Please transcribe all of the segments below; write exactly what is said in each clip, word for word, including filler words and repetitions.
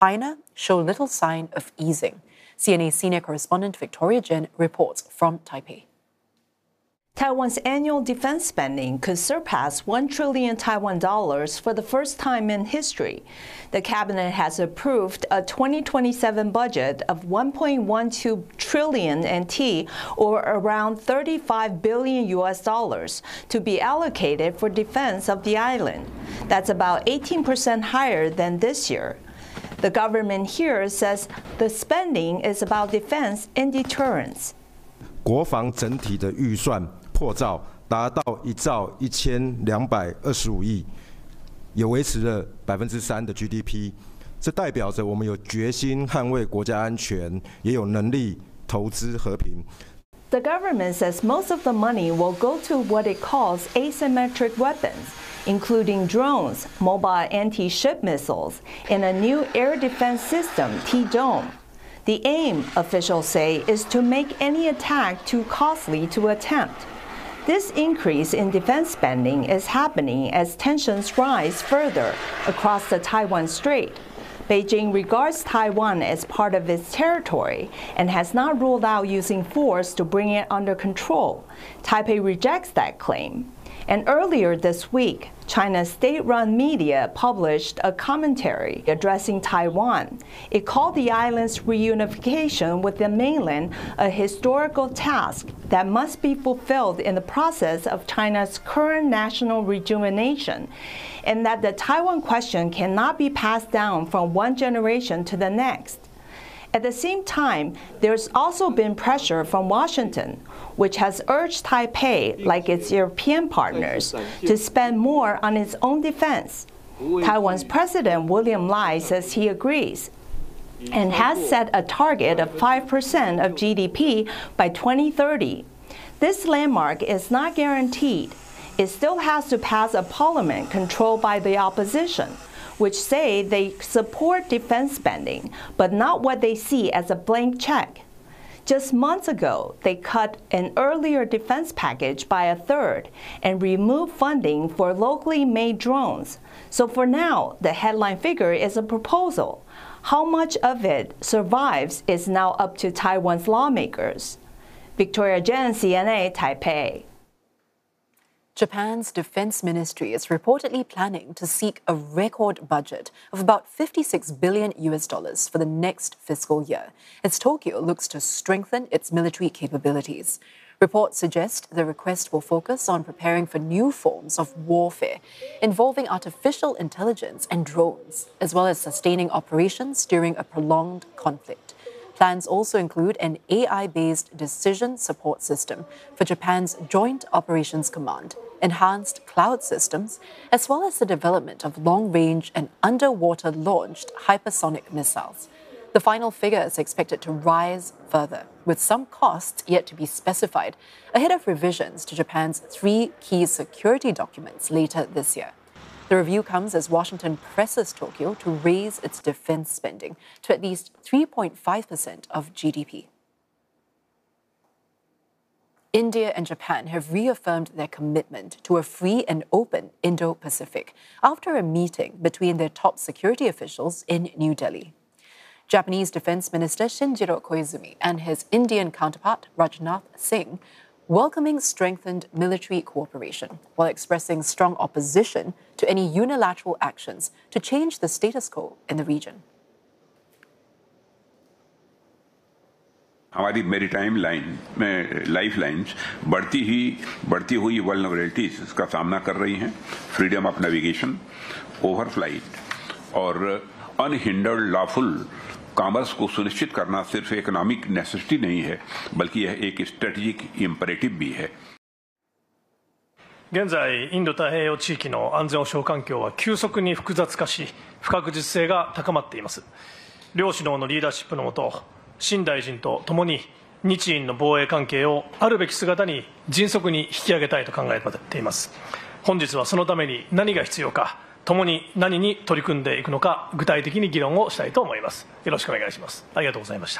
China show little sign of easing. C N A senior correspondent Victoria Jen reports from Taipei. Taiwan's annual defense spending could surpass one trillion Taiwan dollars for the first time in history. The cabinet has approved a twenty twenty-seven budget of one point one two trillion N T, or around thirty-five billion U S dollars, to be allocated for defense of the island. That's about eighteen percent higher than this year. The government here says the spending is about defense and deterrence. 国防整体的预算破兆，达到一兆一千两百二十五亿，也维持了百分之三的 G D P。这代表着我们有决心捍卫国家安全，也有能力投资和平。 The government says most of the money will go to what it calls asymmetric weapons, including drones, mobile anti-ship missiles, and a new air defense system, T-Dome. The aim, officials say, is to make any attack too costly to attempt. This increase in defense spending is happening as tensions rise further across the Taiwan Strait. Beijing regards Taiwan as part of its territory and has not ruled out using force to bring it under control. Taipei rejects that claim. And earlier this week, China's state-run media published a commentary addressing Taiwan. It called the island's reunification with the mainland a historical task that must be fulfilled in the process of China's current national rejuvenation, and that the Taiwan question cannot be passed down from one generation to the next. At the same time, there's also been pressure from Washington, which has urged Taipei, like its European partners, to spend more on its own defense. Taiwan's President William Lai says he agrees and has set a target of five percent of G D P by twenty thirty. This landmark is not guaranteed. It still has to pass a parliament controlled by the opposition, which say they support defense spending, but not what they see as a blank check. Just months ago, they cut an earlier defense package by a third and removed funding for locally made drones. So for now, the headline figure is a proposal. How much of it survives is now up to Taiwan's lawmakers. Victoria Jen, C N A, Taipei. Japan's defense ministry is reportedly planning to seek a record budget of about fifty-six billion U S dollars for the next fiscal year, as Tokyo looks to strengthen its military capabilities. Reports suggest the request will focus on preparing for new forms of warfare involving artificial intelligence and drones, as well as sustaining operations during a prolonged conflict. Plans also include an A I-based decision support system for Japan's Joint Operations Command, enhanced cloud systems, as well as the development of long-range and underwater-launched hypersonic missiles. The final figure is expected to rise further, with some costs yet to be specified, ahead of revisions to Japan's three key security documents later this year. The review comes as Washington presses Tokyo to raise its defense spending to at least three point five percent of G D P. India and Japan have reaffirmed their commitment to a free and open Indo-Pacific after a meeting between their top security officials in New Delhi. Japanese Defense Minister Shinjiro Koizumi and his Indian counterpart Rajnath Singh welcoming strengthened military cooperation while expressing strong opposition to any unilateral actions to change the status quo in the region. हमारी maritime line में life lines बढ़ती ही बढ़ती हुई vulnerabilities का सामना कर रही हैं. फ्रीडम ऑफ नेविगेशन, ओवरफ्लाइट और अनहिंडर्ड लॉफुल कॉमर्स को सुनिश्चित करना सिर्फ इकोनॉमिक नेसेसिटी नहीं है, बल्कि यह एक स्ट्रेटेजिक इम्पेरेटिव भी है. 現在、インド太平洋地域の安全保障環境は急速に複雑化し、不確実性が高まっています。両首脳のリーダーシップのもと、新大臣とともに日印の防衛関係をあるべき姿に迅速に引き上げたいと考えています。本日はそのために何が必要か、共に何に取り組んでいくのか、具体的に議論をしたいと思います。よろしくお願いします。ありがとうございました。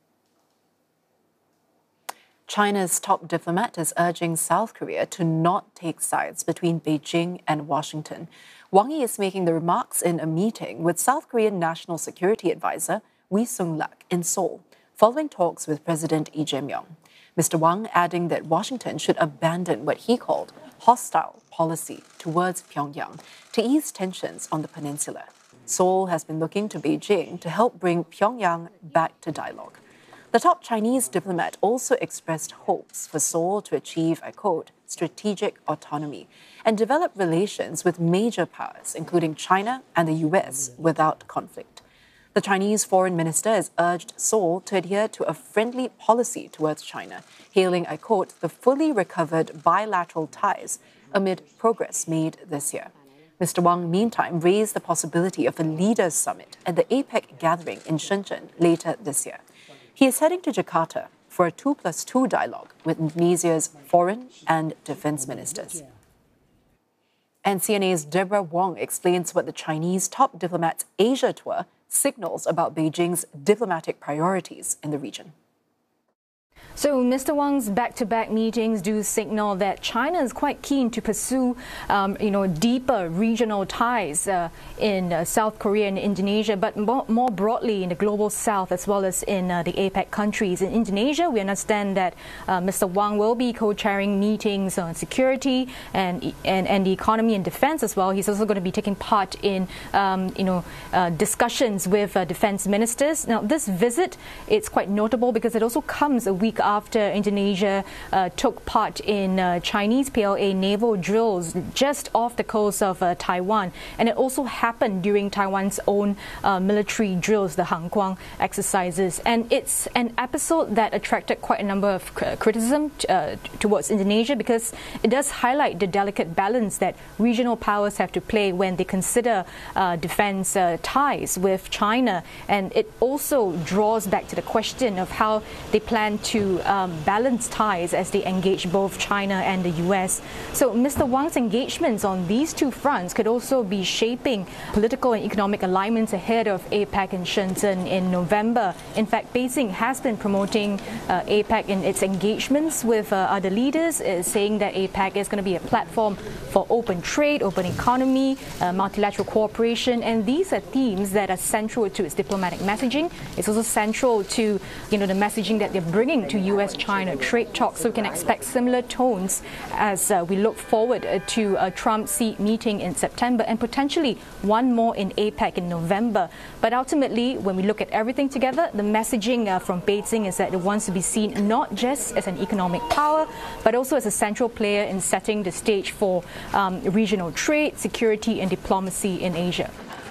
China's top diplomat is urging South Korea to not take sides between Beijing and Washington, Wang Yi is making the remarks in a meeting with South Korean National Security Advisor Ri Sung-lak in Seoul, following talks with President Lee Jae-myung. Mister Wang adding that Washington should abandon what he called hostile policy towards Pyongyang to ease tensions on the peninsula. Seoul has been looking to Beijing to help bring Pyongyang back to dialogue. The top Chinese diplomat also expressed hopes for Seoul to achieve, I quote, strategic autonomy and develop relations with major powers, including China and the U S, without conflict. The Chinese foreign minister has urged Seoul to adhere to a friendly policy towards China, hailing, I quote, the fully recovered bilateral ties amid progress made this year. Mister Wang, meantime, raised the possibility of a leaders' summit at the APEC gathering in Shenzhen later this year. He is heading to Jakarta for a two plus two dialogue with Indonesia's foreign and defense ministers. And C N A's Deborah Wong explains what the Chinese top diplomat's Asia tour signals about Beijing's diplomatic priorities in the region. So Mister Wang's back-to-back meetings do signal that China is quite keen to pursue, um, you know, deeper regional ties uh, in uh, South Korea and Indonesia, but more, more broadly in the global south as well as in uh, the APEC countries. In Indonesia, we understand that uh, Mister Wang will be co-chairing meetings on security and, and and the economy and defense as well. He's also going to be taking part in, um, you know, uh, discussions with uh, defense ministers. Now, this visit, it's quite notable because it also comes a week after Indonesia uh, took part in uh, Chinese P L A naval drills just off the coast of uh, Taiwan. And it also happened during Taiwan's own uh, military drills, the Hanguang exercises. And it's an episode that attracted quite a number of criticism uh, towards Indonesia because it does highlight the delicate balance that regional powers have to play when they consider uh, defense uh, ties with China. And it also draws back to the question of how they plan to Um, balance ties as they engage both China and the U S. So Mister Wang's engagements on these two fronts could also be shaping political and economic alignments ahead of APEC in Shenzhen in November. In fact, Beijing has been promoting uh, APEC in its engagements with uh, other leaders, uh, saying that APEC is going to be a platform for open trade, open economy, uh, multilateral cooperation, and these are themes that are central to its diplomatic messaging. It's also central to, you know, the messaging that they're bringing to U S China trade talks, so we can expect similar tones as uh, we look forward uh, to a Trump-Xi meeting in September and potentially one more in APEC in November. But ultimately, when we look at everything together, the messaging uh, from Beijing is that it wants to be seen not just as an economic power, but also as a central player in setting the stage for um, regional trade, security, and diplomacy in Asia.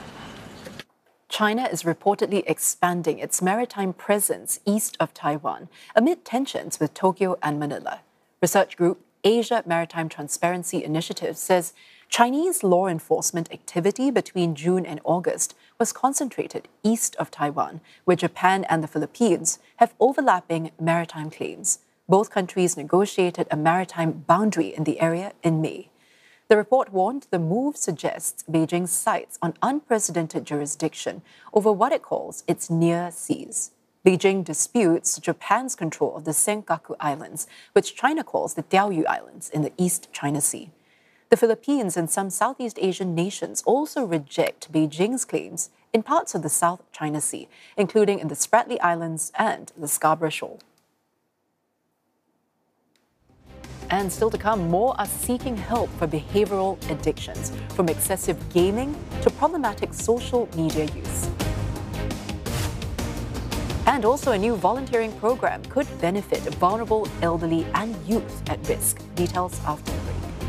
China is reportedly expanding its maritime presence east of Taiwan amid tensions with Tokyo and Manila. Research group Asia Maritime Transparency Initiative says Chinese law enforcement activity between June and August was concentrated east of Taiwan, where Japan and the Philippines have overlapping maritime claims. Both countries negotiated a maritime boundary in the area in May. The report warned the move suggests Beijing sights on unprecedented jurisdiction over what it calls its near seas. Beijing disputes Japan's control of the Senkaku Islands, which China calls the Diaoyu Islands in the East China Sea. The Philippines and some Southeast Asian nations also reject Beijing's claims in parts of the South China Sea, including in the Spratly Islands and the Scarborough Shoal. And still to come, more are seeking help for behavioral addictions, from excessive gaming to problematic social media use. And also a new volunteering program could benefit vulnerable elderly and youth at risk. Details after the break.